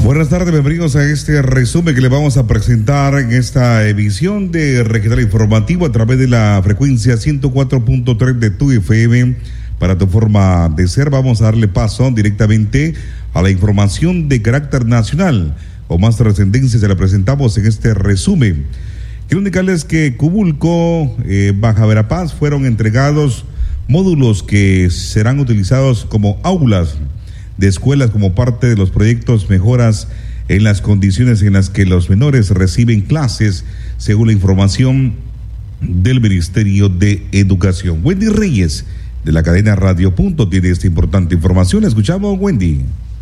Buenas tardes, bienvenidos a este resumen que le vamos a presentar en esta emisión de Regional Informativo a través de la frecuencia 104.3 de tu FM. Para tu forma de ser, vamos a darle paso directamente a la información de carácter nacional. Con más trascendencia se la presentamos en este resumen. Quiero indicarles que Cubulco, Baja Verapaz, fueron entregados módulos que serán utilizados como aulas de escuelas como parte de los proyectos mejoras en las condiciones en las que los menores reciben clases, según la información del Ministerio de Educación. Wendy Reyes, de la cadena Radio Punto, tiene esta importante información. Escuchamos, Wendy.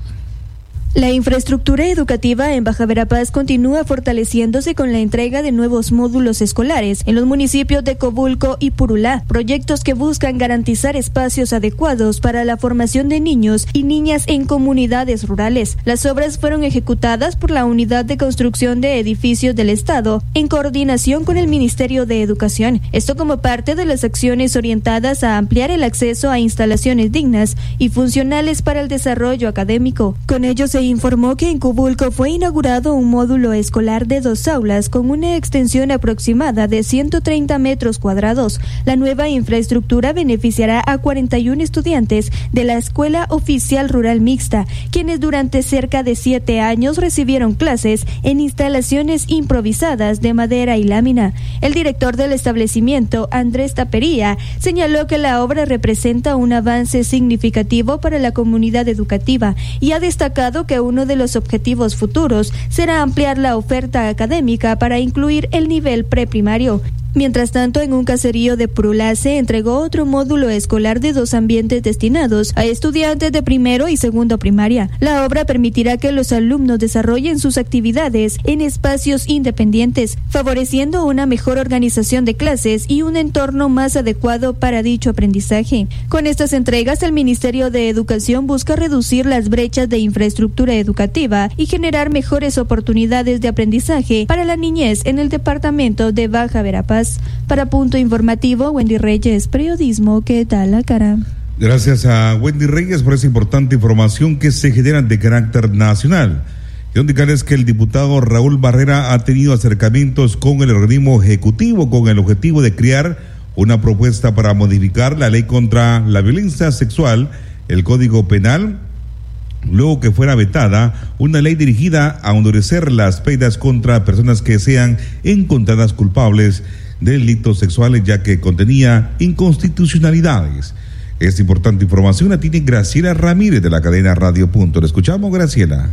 La infraestructura educativa en Baja Verapaz continúa fortaleciéndose con la entrega de nuevos módulos escolares en los municipios de Cobulco y Purulá, proyectos que buscan garantizar espacios adecuados para la formación de niños y niñas en comunidades rurales. Las obras fueron ejecutadas por la Unidad de Construcción de Edificios del Estado en coordinación con el Ministerio de Educación. Esto como parte de las acciones orientadas a ampliar el acceso a instalaciones dignas y funcionales para el desarrollo académico. Con ello se informó que en Cubulco fue inaugurado un módulo escolar de 2 aulas con una extensión aproximada de 130 metros cuadrados. La nueva infraestructura beneficiará a 41 estudiantes de la Escuela Oficial Rural Mixta, quienes durante cerca de 7 años recibieron clases en instalaciones improvisadas de madera y lámina. El director del establecimiento, Andrés Tapería, señaló que la obra representa un avance significativo para la comunidad educativa y ha destacado que uno de los objetivos futuros será ampliar la oferta académica para incluir el nivel preprimario. Mientras tanto, en un caserío de Purulá se entregó otro módulo escolar de 2 ambientes destinados a estudiantes de primero y segundo primaria. La obra permitirá que los alumnos desarrollen sus actividades en espacios independientes, favoreciendo una mejor organización de clases y un entorno más adecuado para dicho aprendizaje. Con estas entregas, el Ministerio de Educación busca reducir las brechas de infraestructura educativa y generar mejores oportunidades de aprendizaje para la niñez en el departamento de Baja Verapaz. Para Punto Informativo, Wendy Reyes, periodismo que da la cara. Gracias a Wendy Reyes por esa importante información que se genera de carácter nacional. Quiero indicarles que el diputado Raúl Barrera ha tenido acercamientos con el organismo ejecutivo con el objetivo de crear una propuesta para modificar la ley contra la violencia sexual, el Código Penal, luego que fuera vetada una ley dirigida a endurecer las penas contra personas que sean encontradas culpables de delitos sexuales, ya que contenía inconstitucionalidades. Esta importante información la tiene Graciela Ramírez de la cadena Radio Punto. Le escuchamos, Graciela.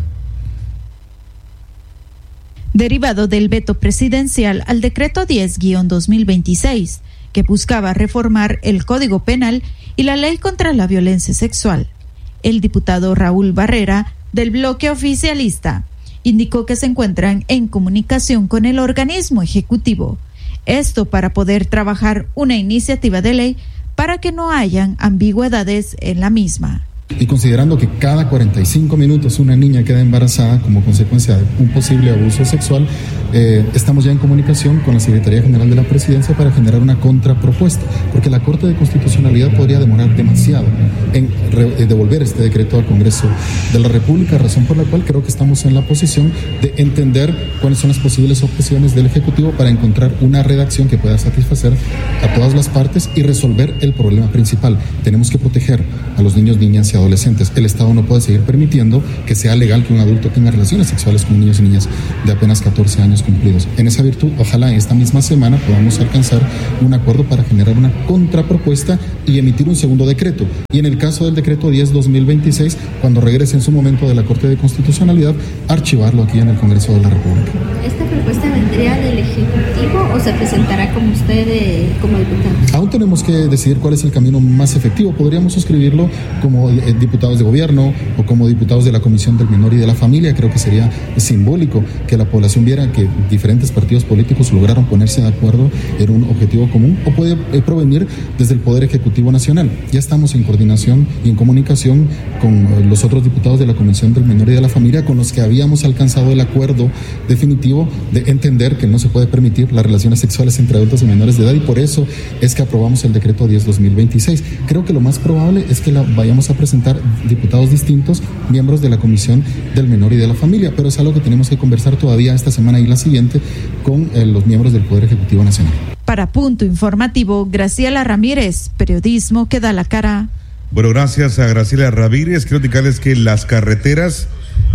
Derivado del veto presidencial al decreto 10-2026, que buscaba reformar el Código Penal y la ley contra la violencia sexual, el diputado Raúl Barrera, del bloque oficialista, indicó que se encuentran en comunicación con el organismo ejecutivo. Esto para poder trabajar una iniciativa de ley para que no hayan ambigüedades en la misma. Y considerando que cada 45 minutos una niña queda embarazada como consecuencia de un posible abuso sexual, estamos ya en comunicación con la Secretaría General de la Presidencia para generar una contrapropuesta, porque la Corte de Constitucionalidad podría demorar demasiado en devolver este decreto al Congreso de la República, razón por la cual creo que estamos en la posición de entender cuáles son las posibles objeciones del Ejecutivo para encontrar una redacción que pueda satisfacer a todas las partes y resolver el problema principal. Tenemos que proteger a los niños, niñas y adolescentes. El Estado no puede seguir permitiendo que sea legal que un adulto tenga relaciones sexuales con niños y niñas de apenas 14 años cumplidos. En esa virtud, ojalá esta misma semana podamos alcanzar un acuerdo para generar una contrapropuesta y emitir un segundo decreto. Y en el caso del decreto 10-2026, cuando regrese en su momento de la Corte de Constitucionalidad, archivarlo aquí en el Congreso de la República. ¿Esta propuesta vendría del Ejecutivo o se presentará como usted, como diputado? Aún tenemos que decidir cuál es el camino más efectivo. Podríamos suscribirlo como diputados de gobierno o como diputados de la Comisión del Menor y de la Familia. Creo que sería simbólico que la población viera que diferentes partidos políticos lograron ponerse de acuerdo en un objetivo común, o puede provenir desde el Poder Ejecutivo Nacional. Ya estamos en coordinación y en comunicación con los otros diputados de la Comisión del Menor y de la Familia, con los que habíamos alcanzado el acuerdo definitivo de entender que no se puede permitir las relaciones agresiones sexuales entre adultos y menores de edad, y por eso es que aprobamos el decreto 10/2026. Creo que lo más probable es que la vayamos a presentar diputados distintos, miembros de la Comisión del Menor y de la Familia, pero es algo que tenemos que conversar todavía esta semana y la siguiente con los miembros del Poder Ejecutivo Nacional. Para Punto Informativo, Graciela Ramírez, periodismo que da la cara. Bueno, gracias a Graciela Ramírez. Quiero indicarles que las carreteras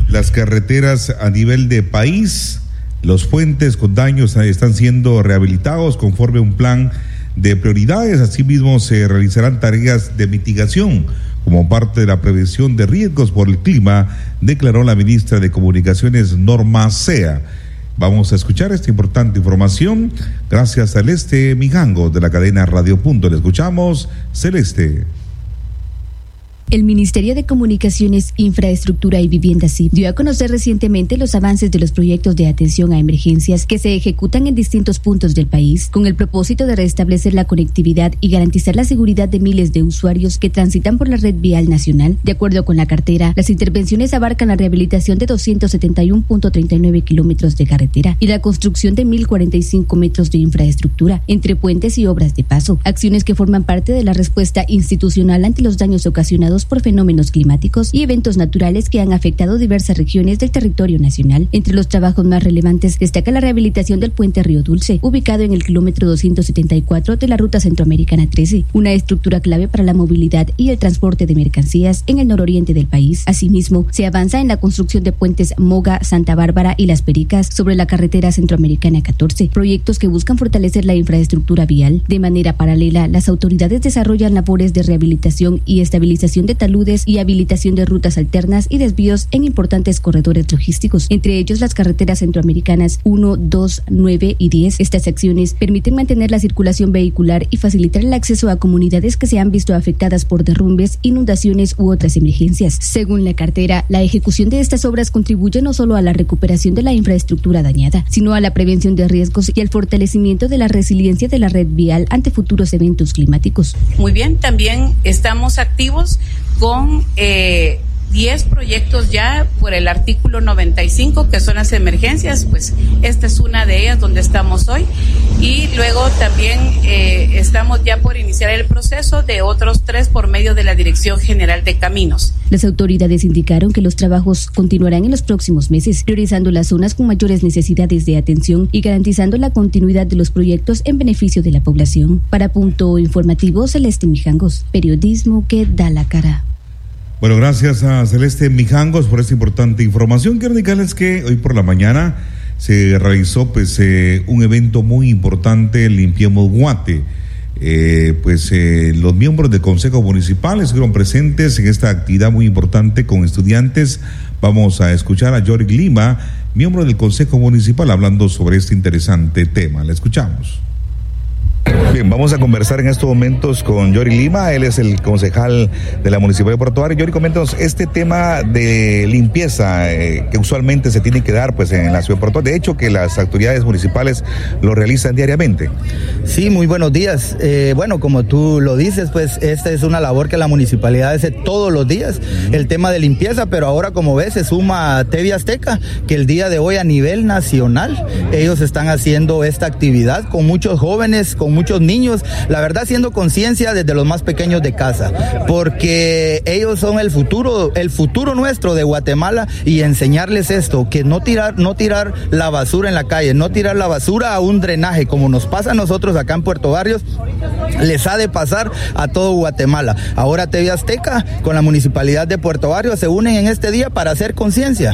a nivel de país, los puentes con daños están siendo rehabilitados conforme a un plan de prioridades. Asimismo, se realizarán tareas de mitigación como parte de la prevención de riesgos por el clima, declaró la ministra de Comunicaciones, Norma Sea. Vamos a escuchar esta importante información gracias a Celeste Mijangos de la cadena Radio Punto. Le escuchamos, Celeste. El Ministerio de Comunicaciones, Infraestructura y Vivienda CIV dio a conocer recientemente los avances de los proyectos de atención a emergencias que se ejecutan en distintos puntos del país con el propósito de restablecer la conectividad y garantizar la seguridad de miles de usuarios que transitan por la red vial nacional. De acuerdo con la cartera, las intervenciones abarcan la rehabilitación de 271.39 kilómetros de carretera y la construcción de 1.045 metros de infraestructura entre puentes y obras de paso, acciones que forman parte de la respuesta institucional ante los daños ocasionados por fenómenos climáticos y eventos naturales que han afectado diversas regiones del territorio nacional. Entre los trabajos más relevantes destaca la rehabilitación del puente Río Dulce, ubicado en el kilómetro 274 de la Ruta Centroamericana 13, una estructura clave para la movilidad y el transporte de mercancías en el nororiente del país. Asimismo, se avanza en la construcción de puentes Moga, Santa Bárbara y Las Pericas sobre la carretera Centroamericana 14, proyectos que buscan fortalecer la infraestructura vial. De manera paralela, las autoridades desarrollan labores de rehabilitación y estabilización de taludes y habilitación de rutas alternas y desvíos en importantes corredores logísticos, entre ellos las carreteras centroamericanas 1, 2, 9 y 10. Estas acciones permiten mantener la circulación vehicular y facilitar el acceso a comunidades que se han visto afectadas por derrumbes, inundaciones u otras emergencias. Según la cartera, la ejecución de estas obras contribuye no solo a la recuperación de la infraestructura dañada, sino a la prevención de riesgos y al fortalecimiento de la resiliencia de la red vial ante futuros eventos climáticos. Muy bien, también estamos activos con 10 proyectos ya por el artículo 95, que son las emergencias. Pues esta es una de ellas donde estamos hoy, y luego también estamos ya por iniciar el proceso de otros 3 por medio de la Dirección General de Caminos. Las autoridades indicaron que los trabajos continuarán en los próximos meses, priorizando las zonas con mayores necesidades de atención y garantizando la continuidad de los proyectos en beneficio de la población. Para Punto Informativo, Celeste Mijangos, periodismo que da la cara. Bueno, gracias a Celeste Mijangos por esta importante información. Quiero indicarles que hoy por la mañana se realizó un evento muy importante, Limpiemos Guate. Los miembros del Consejo Municipal estuvieron presentes en esta actividad muy importante con estudiantes. Vamos a escuchar a Yorick Lima, miembro del Consejo Municipal, hablando sobre este interesante tema. La escuchamos. Bien, vamos a conversar en estos momentos con Yorick Lima. Él es el concejal de la Municipalidad de Puerto Varas. Yorick, coméntanos este tema de limpieza que usualmente se tiene que dar en la ciudad de Puerto Varas. De hecho, que las autoridades municipales lo realizan diariamente. Sí, muy buenos días. Bueno, como tú lo dices, esta es una labor que la municipalidad hace todos los días, el tema de limpieza, pero ahora, como ves, se suma a TV Azteca, que el día de hoy a nivel nacional ellos están haciendo esta actividad con muchos jóvenes, con muchos niños, la verdad, haciendo conciencia desde los más pequeños de casa, porque ellos son el futuro nuestro de Guatemala, y enseñarles esto, que no tirar la basura en la calle, no tirar la basura a un drenaje, como nos pasa a nosotros acá en Puerto Barrios, les ha de pasar a todo Guatemala. Ahora TV Azteca con la Municipalidad de Puerto Barrios se unen en este día para hacer conciencia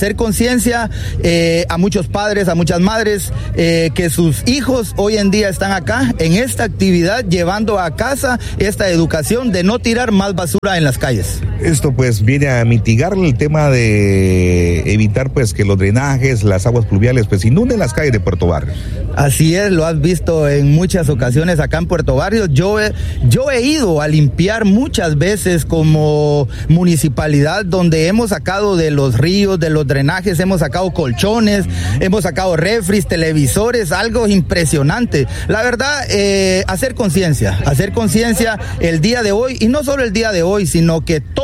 a muchos padres, a muchas madres, que sus hijos hoy en día están acá en esta actividad, llevando a casa esta educación de no tirar más basura en las calles. Esto viene a mitigar el tema de evitar que los drenajes, las aguas pluviales inunden las calles de Puerto Barrios. Así es, lo has visto en muchas ocasiones acá en Puerto Barrios. Yo he ido a limpiar muchas veces como municipalidad, donde hemos sacado de los ríos, de los drenajes, hemos sacado colchones, hemos sacado refris, televisores, algo impresionante. La verdad, hacer conciencia el día de hoy, y no solo el día de hoy, sino que todos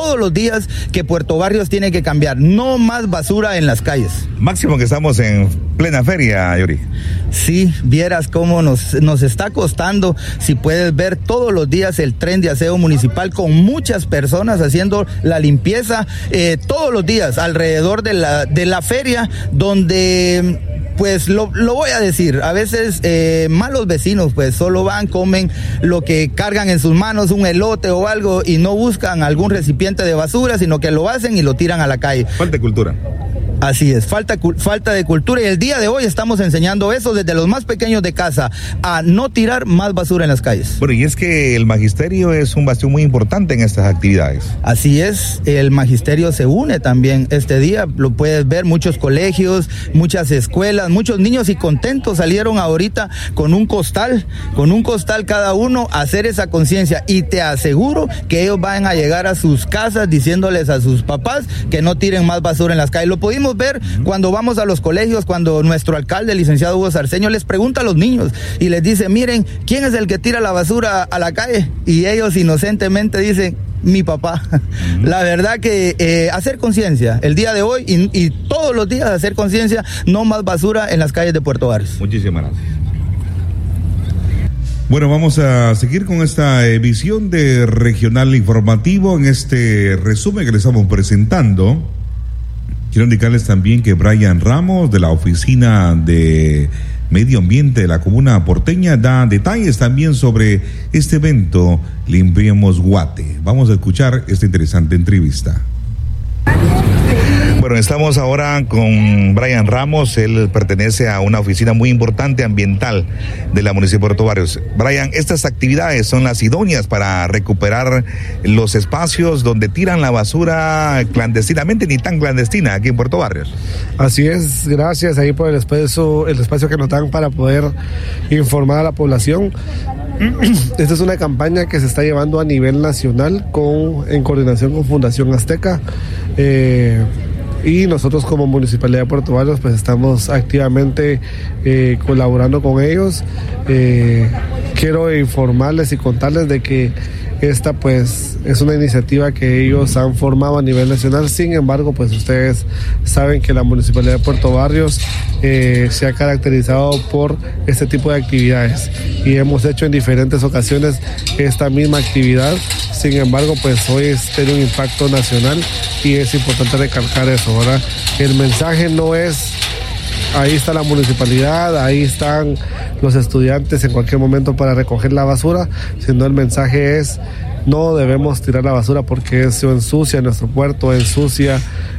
todos los días que Puerto Barrios tiene que cambiar. No más basura en las calles. Máximo que estamos en plena feria, Yuri. Sí, vieras cómo nos está costando. Si puedes ver todos los días el tren de aseo municipal con muchas personas haciendo la limpieza todos los días alrededor de la feria, donde pues lo voy a decir, a veces malos vecinos pues solo van, comen lo que cargan en sus manos, un elote o algo, y no buscan algún recipiente de basura, sino que lo hacen y lo tiran a la calle. Falta de cultura. Así es, falta de cultura, y el día de hoy estamos enseñando eso desde los más pequeños de casa, a no tirar más basura en las calles. Bueno, y es que el magisterio es un bastión muy importante en estas actividades. Así es, el magisterio se une también este día, lo puedes ver, muchos colegios, muchas escuelas, muchos niños y contentos salieron ahorita con un costal cada uno a hacer esa conciencia, y te aseguro que ellos van a llegar a sus casas diciéndoles a sus papás que no tiren más basura en las calles. Lo pudimos ver cuando vamos a los colegios, cuando nuestro alcalde, el licenciado Hugo Sarceño, les pregunta a los niños y les dice, miren, ¿quién es el que tira la basura a la calle? Y ellos inocentemente dicen, mi papá. La verdad que hacer conciencia el día de hoy y todos los días hacer conciencia, no más basura en las calles de Puerto Barrios. Muchísimas gracias. Bueno, vamos a seguir con esta emisión de Regional Informativo. En este resumen que les estamos presentando, quiero indicarles también que Brian Ramos, de la Oficina de Medio Ambiente de la Comuna Porteña, da detalles también sobre este evento Limpiemos Guate. Vamos a escuchar esta interesante entrevista. Bueno, estamos ahora con Brian Ramos. Él pertenece a una oficina muy importante ambiental de la municipio de Puerto Barrios. Brian, estas actividades son las idóneas para recuperar los espacios donde tiran la basura clandestinamente, ni tan clandestina, aquí en Puerto Barrios. Así es, gracias ahí por el espacio que nos dan para poder informar a la población. Esta es una campaña que se está llevando a nivel nacional en coordinación con Fundación Azteca. Y nosotros como Municipalidad de Puerto Barrios pues estamos activamente colaborando con ellos. Quiero informarles y contarles de que esta pues es una iniciativa que ellos han formado a nivel nacional. Sin embargo, pues ustedes saben que la Municipalidad de Puerto Barrios se ha caracterizado por este tipo de actividades y hemos hecho en diferentes ocasiones esta misma actividad. Sin embargo, pues hoy tiene un impacto nacional y es importante recalcar eso, ¿verdad? El mensaje no es ahí está la municipalidad, ahí están los estudiantes en cualquier momento para recoger la basura, sino el mensaje es no debemos tirar la basura porque eso ensucia nuestro puerto, ensucia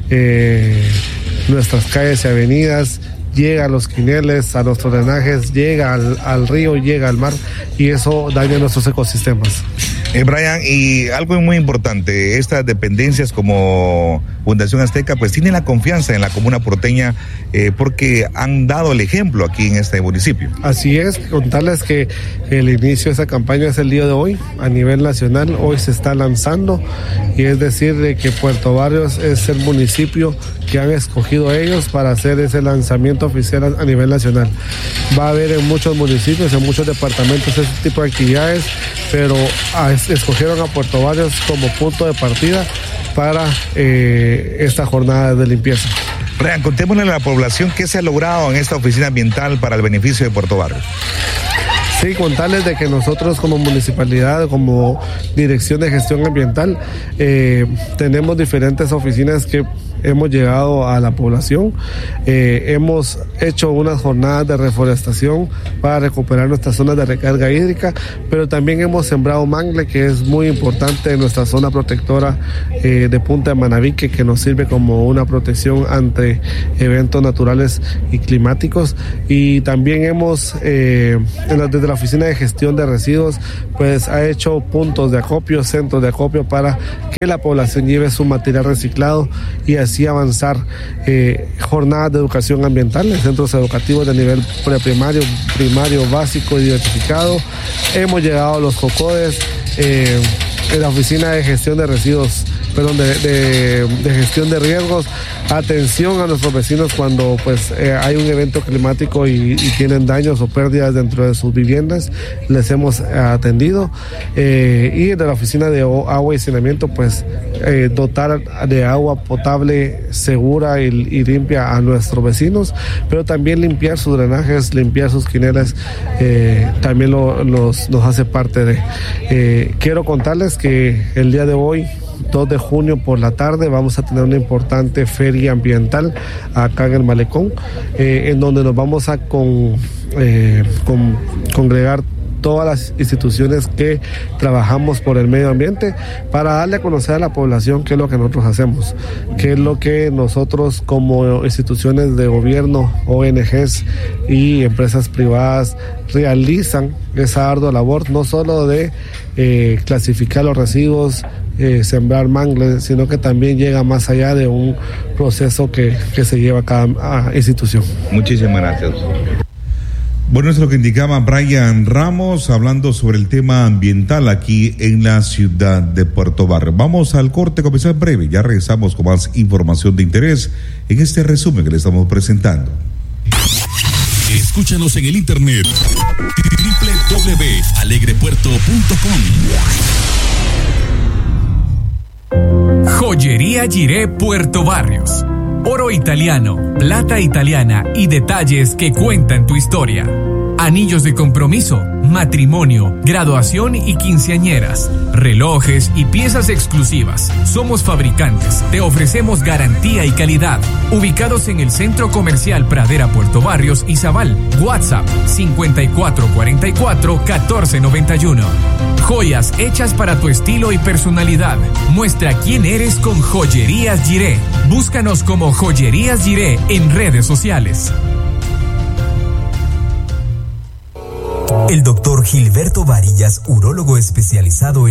nuestras calles y avenidas, llega a los quineles, a nuestros drenajes, llega al río, llega al mar y eso daña nuestros ecosistemas. Brian, y algo muy importante, estas dependencias como Fundación Azteca pues tienen la confianza en la comuna porteña porque han dado el ejemplo aquí en este municipio. Así es, contarles que el inicio de esa campaña es el día de hoy a nivel nacional, hoy se está lanzando y es decir de que Puerto Barrios es el municipio que han escogido ellos para hacer ese lanzamiento oficial a nivel nacional. Va a haber en muchos municipios, en muchos departamentos este tipo de actividades, pero escogieron a Puerto Barrios como punto de partida para esta jornada de limpieza. Brian, contémosle a la población qué se ha logrado en esta oficina ambiental para el beneficio de Puerto Barrios. Sí, contarles de que nosotros como municipalidad, como Dirección de Gestión Ambiental, tenemos diferentes oficinas que hemos llegado a la población. Hemos hecho unas jornadas de reforestación para recuperar nuestras zonas de recarga hídrica, pero también hemos sembrado mangle, que es muy importante en nuestra zona protectora de Punta de Manabique, que nos sirve como una protección ante eventos naturales y climáticos. Y también hemos, desde la Oficina de Gestión de Residuos, pues ha hecho puntos de acopio, centros de acopio para que la población lleve su material reciclado y así avanzar. Jornadas de educación ambiental en centros educativos de nivel preprimario, primario, básico y diversificado. Hemos llegado a los COCODES. En la Oficina de Gestión de Residuos gestión de riesgos, atención a nuestros vecinos cuando pues hay un evento climático y tienen daños o pérdidas dentro de sus viviendas, les hemos atendido, y de la oficina de agua y saneamiento pues dotar de agua potable segura y limpia a nuestros vecinos, pero también limpiar sus drenajes, limpiar sus quineras, también nos hace parte de. Quiero contarles que el día de hoy, 2 de junio por la tarde, vamos a tener una importante feria ambiental acá en el Malecón, en donde nos vamos a congregar todas las instituciones que trabajamos por el medio ambiente para darle a conocer a la población qué es lo que nosotros hacemos, qué es lo que nosotros como instituciones de gobierno, ONGs y empresas privadas realizan esa ardua labor, no solo de clasificar los residuos, sembrar mangles, sino que también llega más allá de un proceso que se lleva a cada institución. Muchísimas gracias. Bueno, eso es lo que indicaba Brian Ramos hablando sobre el tema ambiental aquí en la ciudad de Puerto Barrio. Vamos al corte comercial breve, ya regresamos con más información de interés en este resumen que le estamos presentando. Escúchanos en el internet www.alegrepuerto.com. Joyería Giré Puerto Barrios. Oro italiano, plata italiana y detalles que cuentan tu historia. Anillos de compromiso, matrimonio, graduación y quinceañeras, relojes y piezas exclusivas. Somos fabricantes, te ofrecemos garantía y calidad. Ubicados en el Centro Comercial Pradera Puerto Barrios y Zabal. WhatsApp 5444-1491. Joyas hechas para tu estilo y personalidad. Muestra quién eres con Joyerías Giré. Búscanos como Joyerías Giré en redes sociales. El doctor Gilberto Varillas, urólogo especializado en